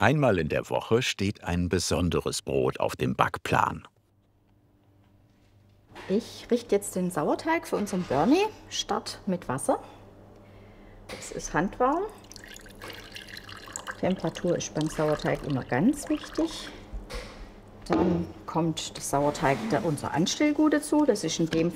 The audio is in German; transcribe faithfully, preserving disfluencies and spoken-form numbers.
Einmal in der Woche steht ein besonderes Brot auf dem Backplan. Ich richte jetzt den Sauerteig für unseren Bernie. Start mit Wasser. Es ist handwarm. Temperatur ist beim Sauerteig immer ganz wichtig. Dann kommt der Sauerteig, der unser Anstellgut dazu. Das ist in dem